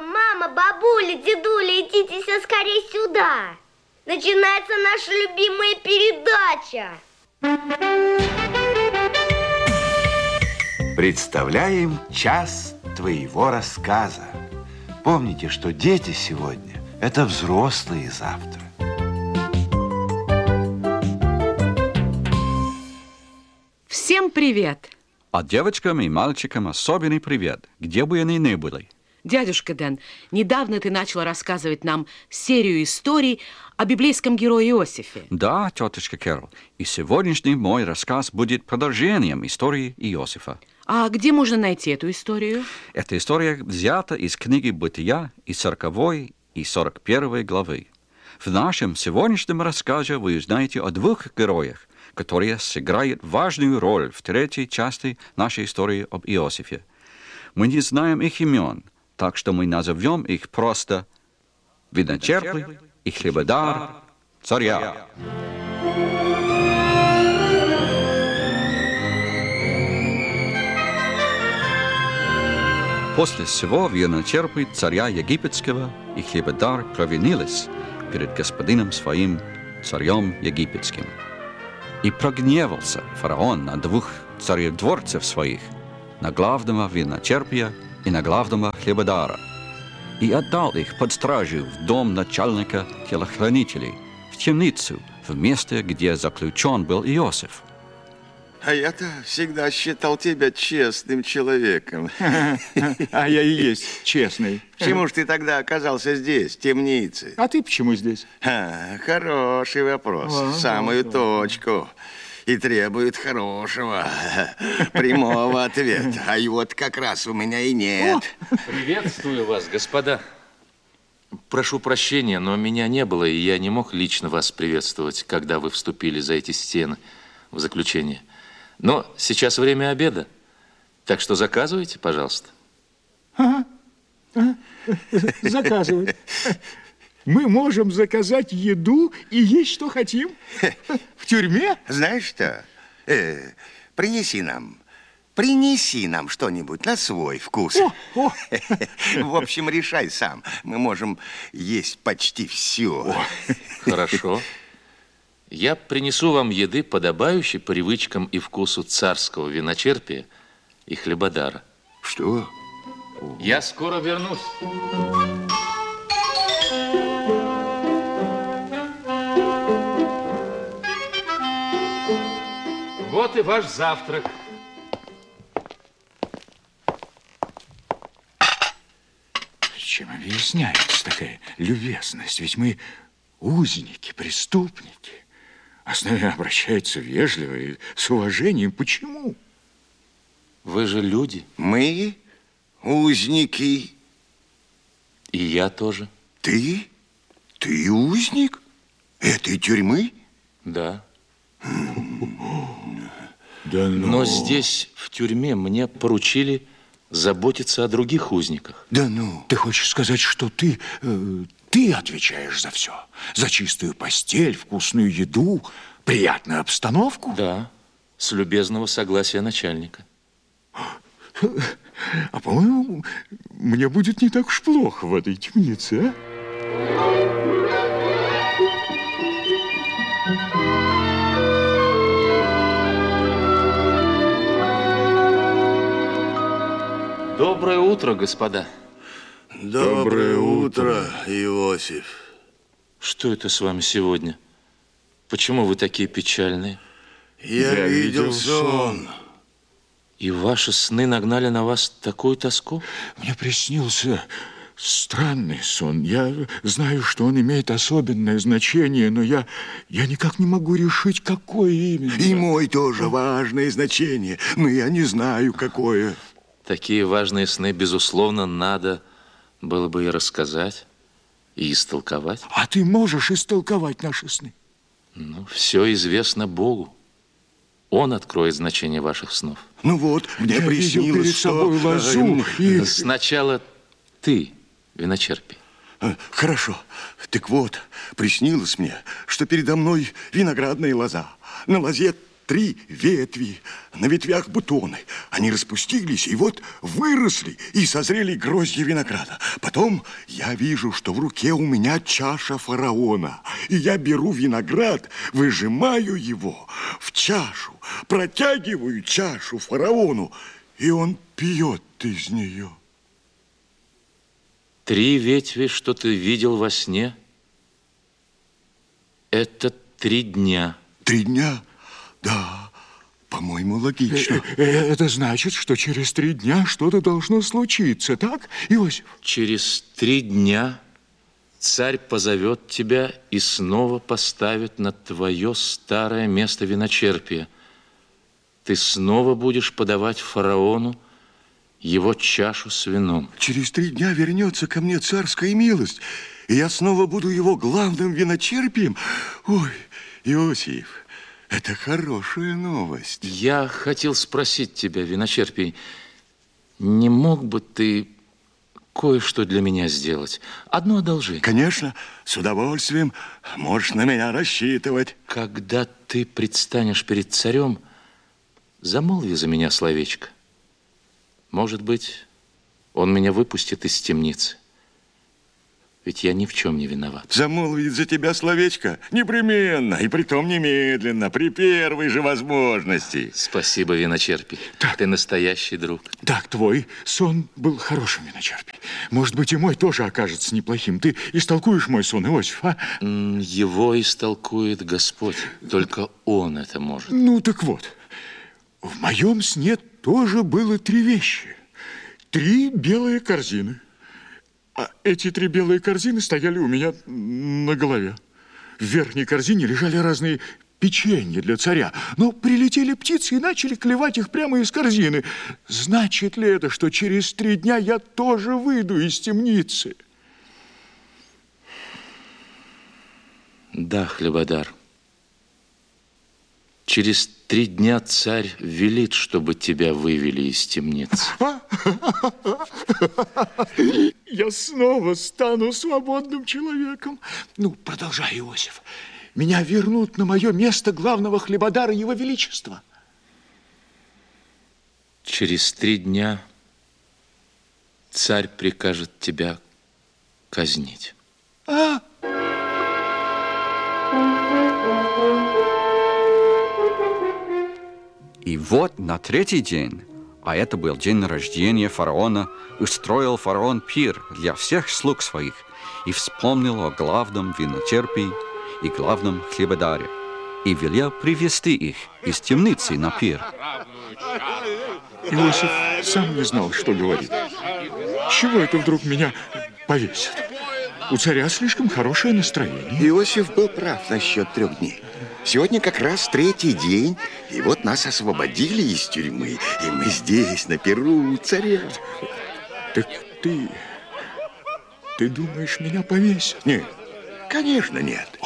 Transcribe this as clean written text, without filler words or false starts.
Мама, бабуля, дедуля, идите все скорее сюда. Начинается наша любимая передача. Представляем час твоего рассказа. Помните, что дети сегодня – это взрослые завтра. Всем привет! А девочкам и мальчикам особенный привет, где бы они ни были. Дядюшка Дэн, недавно ты начал рассказывать нам серию историй о библейском герое Иосифе. Да, тетушка Кэрол, и сегодняшний мой рассказ будет продолжением истории Иосифа. А где можно найти эту историю? Эта история взята из книги «Бытия» из 40 и 41 главы. В нашем сегодняшнем рассказе вы узнаете о двух героях, которые сыграют важную роль в третьей части нашей истории об Иосифе. Мы не знаем их имен, так что мы назовем их просто «Виночерпий» и «Хлебодар царя». После всего виночерпий царя египетского и хлебодар провинились перед господином своим, царем египетским. И прогневался фараон на двух царедворцев своих, на главного виночерпия и на главного хлебодара, и отдал их под стражу в дом начальника телохранителей, в темницу, в месте, где заключен был Иосиф. А я-то всегда считал тебя честным человеком. А я и есть честный. Почему ж ты тогда оказался здесь, в темнице? А ты почему здесь? Хороший вопрос. В самую точку. И требует хорошего, прямого ответа. А вот как раз у меня и нет. Приветствую вас, господа. Прошу прощения, но меня не было, и я не мог лично вас приветствовать, когда вы вступили за эти стены в заключение. Но сейчас время обеда, так что заказывайте, пожалуйста. Заказывай. Мы можем заказать еду и есть, что хотим. В тюрьме? Знаешь что? Принеси нам что-нибудь на свой вкус. В общем, решай сам. Мы можем есть почти все. Хорошо. Я принесу вам еды, подобающей привычкам и вкусу царского виночерпия и хлебодара. Что? Я скоро вернусь. Вот и ваш завтрак. Чем объясняется такая любезность? Ведь мы узники, преступники. А с нами обращаются вежливо и с уважением. Почему? Вы же люди. Мы узники. И я тоже. Ты? Ты узник этой тюрьмы? Да. Да ну. Но здесь, в тюрьме, мне поручили заботиться о других узниках. Да ну. Ты хочешь сказать, что ты отвечаешь за все? За чистую постель, вкусную еду, приятную обстановку? Да, с любезного согласия начальника. А по-моему, мне будет не так уж плохо в этой темнице, а? Доброе утро, господа. Доброе утро, Иосиф. Что это с вами сегодня? Почему вы такие печальные? Я видел сон. И ваши сны нагнали на вас такую тоску? Мне приснился странный сон. Я знаю, что он имеет особенное значение, но я никак не могу решить, какое именно. И мой тоже важное значение, но я не знаю, какое. Такие важные сны, безусловно, надо было бы и рассказать, и истолковать. А ты можешь истолковать наши сны? Ну, все известно Богу. Он откроет значение ваших снов. Ну вот, мне я приснилось, перед собой лозу и... Сначала ты, виночерпий. Хорошо. Так вот, приснилось мне, что передо мной виноградная лоза. На лозе 3 ветви, на ветвях бутоны. Они распустились и вот выросли и созрели гроздья винограда. Потом я вижу, что в руке у меня чаша фараона. И я беру виноград, выжимаю его в чашу, протягиваю чашу фараону, и он пьет из нее. 3 ветви, что ты видел во сне, это 3 дня. 3 дня? Да, по-моему, логично. Это значит, что через 3 дня что-то должно случиться, так, Иосиф? Через 3 дня царь позовет тебя и снова поставит на твое старое место виночерпия. Ты снова будешь подавать фараону его чашу с вином. Через 3 дня вернется ко мне царская милость, и я снова буду его главным виночерпием. Ой, Иосиф, это хорошая новость. Я хотел спросить тебя, виночерпий, не мог бы ты кое-что для меня сделать? Одно одолжение. Конечно, с удовольствием. Можешь на меня рассчитывать. Когда ты предстанешь перед царем, замолви за меня словечко. Может быть, он меня выпустит из темницы. Ведь я ни в чем не виноват. Замолвить за тебя словечко? Непременно, и притом немедленно, при первой же возможности. Спасибо, виночерпий. Ты настоящий друг. Так, твой сон был хорошим, виночерпий. Может быть, и мой тоже окажется неплохим. Ты истолкуешь мой сон, Иосиф, а? Его истолкует Господь. Только Он это может. Ну, так вот. В моем сне тоже было 3 вещи. 3 белые корзины. А эти 3 белые корзины стояли у меня на голове. В верхней корзине лежали разные печенья для царя. Но прилетели птицы и начали клевать их прямо из корзины. Значит ли это, что через 3 дня я тоже выйду из темницы? Да, хлебодар. Через 3 дня царь велит, чтобы тебя вывели из темницы. Я снова стану свободным человеком. Ну, продолжай, Иосиф. Меня вернут на мое место главного хлебодара Его Величества. Через 3 дня царь прикажет тебя казнить. И вот на 3-й день, а это был день рождения фараона, устроил фараон пир для всех слуг своих и вспомнил о главном виночерпии и главном хлебодаре и велел привести их из темницы на пир. Иосиф сам не знал, что говорит. С чего это вдруг меня повесят? У царя слишком хорошее настроение. Иосиф был прав насчет 3 дней. Сегодня как раз 3-й день, и вот нас освободили из тюрьмы, и мы здесь, на пиру у царя. Так ты думаешь, меня повесят? Нет, конечно, нет.